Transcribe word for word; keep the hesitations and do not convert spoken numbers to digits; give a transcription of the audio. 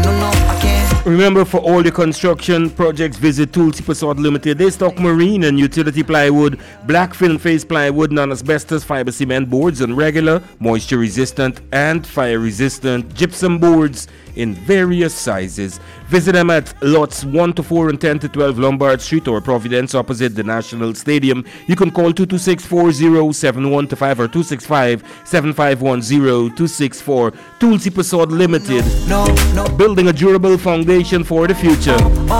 no, no, I can't. Remember, for all your construction projects, visit Tulsi Prasad Limited. They stock marine and utility plywood, black film face plywood, non-asbestos fiber cement boards, and regular, moisture-resistant, and fire-resistant gypsum boards in various sizes. Visit them at lots one to four and ten to twelve Lombard Street or Providence opposite the National Stadium. You can call two two six, four zero seven one two five or two six five, seven five one zero two six four. Tulsi Prasad Limited. No, no. Building a durable foundation for the future.